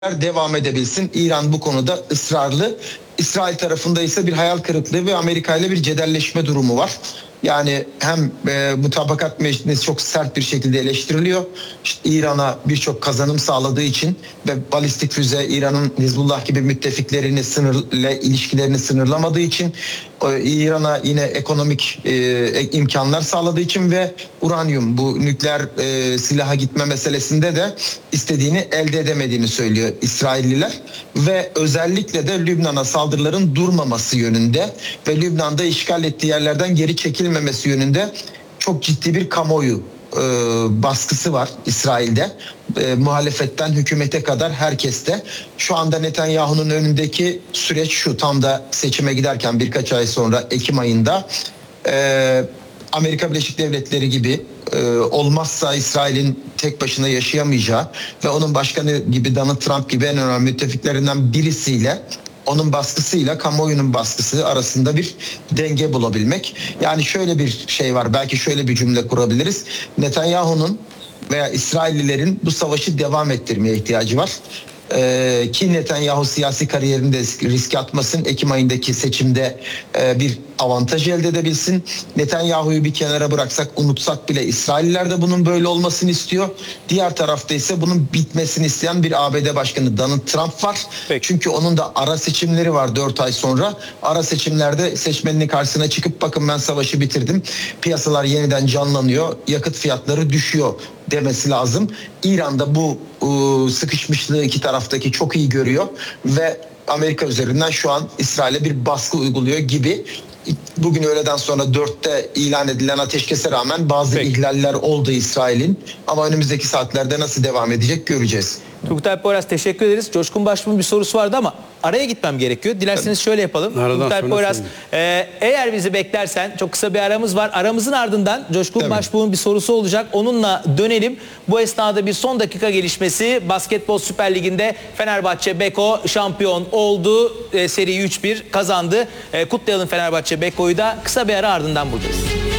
devam edebilsin. İran bu konuda ısrarlı. İsrail tarafında ise bir hayal kırıklığı ve Amerika ile bir cedelleşme durumu var. Yani hem mutabakat meclisi çok sert bir şekilde eleştiriliyor. İşte İran'a birçok kazanım sağladığı için ve balistik füze İran'ın Hizbullah gibi müttefiklerini ilişkilerini sınırlamadığı için, İran'a yine ekonomik imkanlar sağladığı için ve uranyum, bu nükleer silaha gitme meselesinde de istediğini elde edemediğini söylüyor İsrailliler ve özellikle de Lübnan'a saldırıların durmaması yönünde ve Lübnan'da işgal ettiği yerlerden geri çekilmemesi yönünde çok ciddi bir kamuoyu baskısı var İsrail'de. Muhalefetten hükümete kadar herkeste. Şu anda Netanyahu'nun önündeki süreç şu: tam da seçime giderken birkaç ay sonra Ekim ayında Amerika Birleşik Devletleri gibi olmazsa İsrail'in tek başına yaşayamayacağı ve onun başkanı gibi Donald Trump gibi en önemli müttefiklerinden birisiyle, onun baskısıyla kamuoyunun baskısı arasında bir denge bulabilmek. Yani şöyle bir şey var, belki şöyle bir cümle kurabiliriz: Netanyahu'nun veya İsraillilerin bu savaşı devam ettirmeye ihtiyacı var. Ki Netanyahu siyasi kariyerini de riske atmasın, Ekim ayındaki seçimde bir avantaj elde edebilsin. Netanyahu'yu bir kenara bıraksak, unutsak bile İsrailliler de bunun böyle olmasını istiyor. Diğer tarafta ise bunun bitmesini isteyen bir ABD Başkanı Donald Trump var. Peki. Çünkü onun da ara seçimleri var 4 ay sonra. Ara seçimlerde seçmeninin karşısına çıkıp bakın ben savaşı bitirdim, piyasalar yeniden canlanıyor, yakıt fiyatları düşüyor demesi lazım. İran'da bu sıkışmışlığı iki taraftaki çok iyi görüyor ve Amerika üzerinden şu an İsrail'e bir baskı uyguluyor gibi. Bugün öğleden sonra 4'te ilan edilen ateşkese rağmen bazı ihlaller oldu İsrail'in, ama önümüzdeki saatlerde nasıl devam edecek göreceğiz. Turgut Alp Poyraz, teşekkür ederiz. Coşkun Başbuğ'un bir sorusu vardı ama araya gitmem gerekiyor. Dilerseniz şöyle yapalım. Turgut Alp Poyraz, eğer bizi beklersen çok kısa bir aramız var. Aramızın ardından Coşkun Başbuğ'un bir sorusu olacak. Onunla dönelim. Bu esnada bir son dakika gelişmesi. Basketbol Süper Ligi'nde Fenerbahçe Beko şampiyon oldu. Seriyi 3-1 kazandı. Kutlayalım Fenerbahçe Beko'yu da. Kısa bir ara, ardından buradayız.